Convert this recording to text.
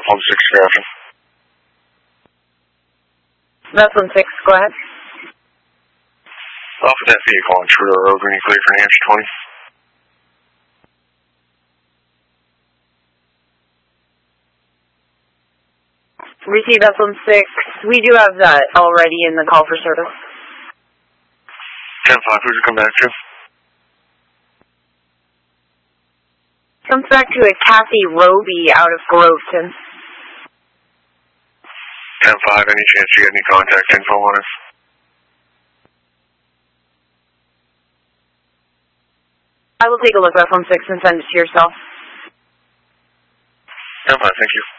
Bethel 6 Grafton. Bethel 6, go ahead. Off of that vehicle on Trudeau Road, green clear for New Hampshire 20. Receive Bethel 6. We do have that already in the call for service. 10-5, who'd you come back to? Comes back to a Kathy Roby out of Groveton. 10-5, any chance you get any contact info on us? I will take a look at Bethel 6 and send it to yourself. 10-5, thank you.